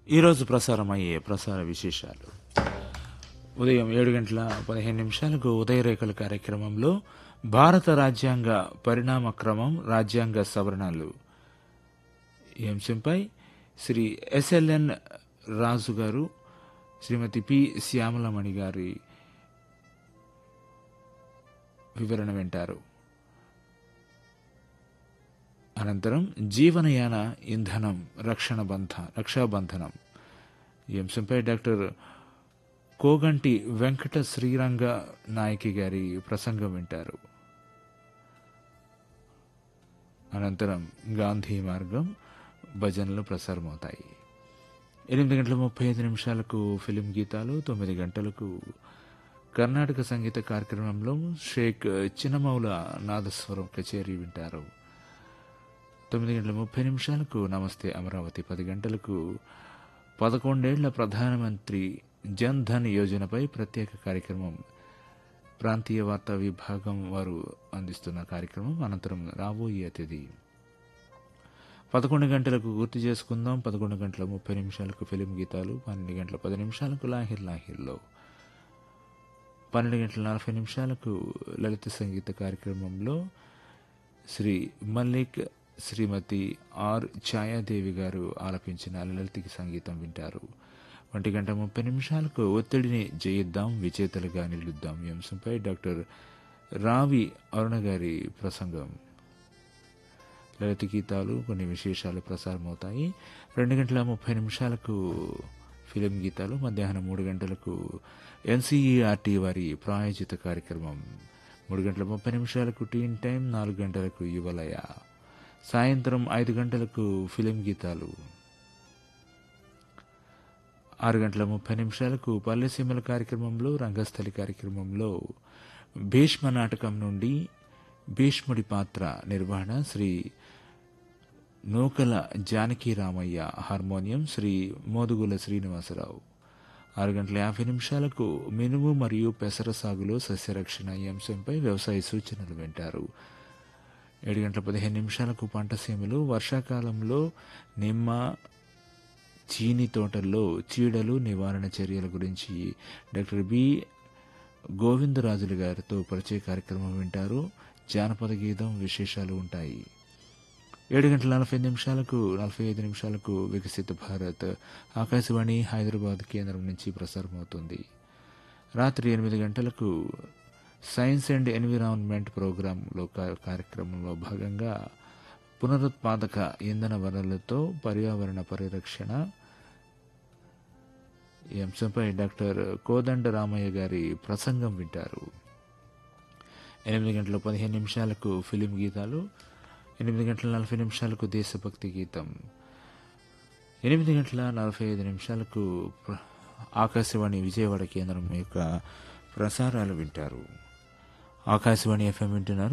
ఈరోజు ప్రసారమయ్యే ప్రసార విశేషాలు. ఉదయం 7:15 ఉదయరేఖల కార్యక్రమంలో భారత రాజ్యాంగ పరిణామ క్రమం, రాజ్యాంగ సవరణలు ఈ అంశంపై శ్రీ ఎస్ఎల్ఎన్ రాజు గారు, శ్రీమతి పి శ్యామలమణి గారి వివరణ వింటారు. అనంతరం జీవనయాన ఇంధనం రక్షాబంధనం ఈ అంశంపై డాక్టర్ కోగంటి వెంకట శ్రీరంగ నాయకి గారి ప్రసంగం వింటారు. అనంతరం గాంధీ మార్గం భజనలు ప్రసారమవుతాయి. 8:35 ఫిలిం గీతాలు, 9 గంటలకు కర్ణాటక సంగీత కార్యక్రమంలో షేక్ చిన్నమౌల నాదస్వరం కచేరీ వింటారు. 9:30 నమస్తే అమరావతి, 10 గంటలకు 11 ఏళ్ల ప్రధానమంత్రి జన్ ధన్ యోజనపై ప్రత్యేక కార్యక్రమం, ప్రాంతీయ వార్తా విభాగం వారు అందిస్తున్న కార్యక్రమం. అనంతరం రాబోయే అతిథి. 11 గంటలకు గుర్తు చేసుకుందాం. 11:30 ఫిలిం గీతాలు, 12:10 లాహిర్లో, 12:40 లలిత సంగీత కార్యక్రమంలో శ్రీ మల్లిక్, శ్రీమతి ఆర్ ఛాయాదేవి గారు ఆలపించిన లలిత సంగీతం వింటారు. 1:30 ఒత్తిడిని జయిద్దాం, విజేతలుగా నిలుద్దాం ఈ అంశంపై డాక్టర్ రావి అరుణ గారి ప్రసంగం. లలిత గీతాలు, కొన్ని విశేషాలు ప్రసారమవుతాయి. 2:30 ఫిలిం గీతాలు, మధ్యాహ్నం 3 గంటలకు ఎన్సీఈఆర్టీ వారి ప్రాయోజిత కార్యక్రమం, 3:30 టీన్ టైం, 4 గంటలకు యువలయ, సాయంత్రం 5 గంటలకు ఫిలిం గీతాలు, 6:30 పల్లెసీమల కార్యక్రమంలో రంగస్థలి కార్యక్రమంలో భీష్మ నాటకం నుండి భీష్ముడి పాత్ర నిర్వహణ శ్రీ నూకల జానకీరామయ్య, హార్మోనియం శ్రీ మోదుగుల శ్రీనివాసరావు. 6:50 మినుము మరియు పెసర సాగులో సస్యరక్షణ ఈ అంశంపై వ్యవసాయ సూచనలు వింటారు. 7:15 పంటసీమలు, వర్షాకాలంలో నిమ్మ, చీని తోటల్లో చీడలు నివారణ చర్యల గురించి డాక్టర్ బి గోవిందరాజులు గారితో పరిచయ కార్యక్రమం వింటారు. జానపద గీతం విశేషాలు ఉంటాయి. 7:45 వికసిత భారత్ ఆకాశవాణి హైదరాబాద్ కేంద్రం నుంచి ప్రసారమవుతుంది. రాత్రి 8 గంటలకు సైన్స్ అండ్ ఎన్విరాన్మెంట్ ప్రోగ్రాంలో కార్యక్రమంలో భాగంగా పునరుత్పాదక ఇంధన వనరులతో పర్యావరణ పరిరక్షణ ఈ అంశంపై డాక్టర్ కోదండ రామయ్య గారి ప్రసంగం వింటారు. 8:15 ఫిలిం గీతాలు, 8:40 దేశభక్తి గీతం, 8:45 ఆకాశవాణి విజయవాడ కేంద్రం యొక్క ప్రసారాలు వింటారు. ఆకాశవాణి FM వింటున్నారు.